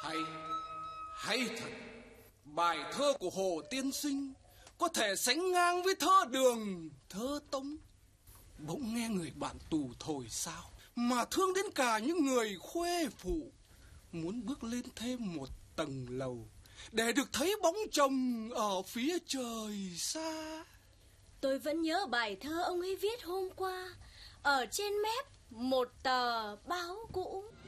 Hay thật. Bài thơ của Hồ tiên sinh có thể sánh ngang với thơ Đường, thơ Tống. Bỗng nghe người bạn tù thổi sao mà thương đến cả những người khuê phụ, muốn bước lên thêm một tầng lầu để được thấy bóng chồng ở phía trời xa. Tôi vẫn nhớ bài thơ ông ấy viết hôm qua ở trên mép một tờ báo cũ.